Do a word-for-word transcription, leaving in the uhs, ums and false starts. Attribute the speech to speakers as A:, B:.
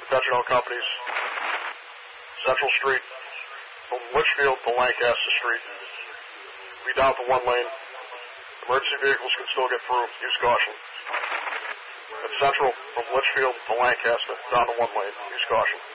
A: attention all companies. Central Street from Litchfield to Lancaster Street. Be down to one lane. Emergency vehicles can still get through. Use caution. At Central from Litchfield to Lancaster, down to one lane. Use caution.